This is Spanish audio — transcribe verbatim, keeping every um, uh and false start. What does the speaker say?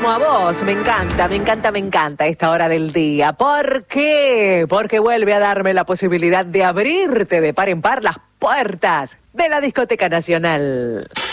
como a vos. Me encanta, me encanta, me encanta esta hora del día. ¿Por qué? Porque vuelve a darme la posibilidad de abrirte de par en par las puertas de la Discoteca Nacional.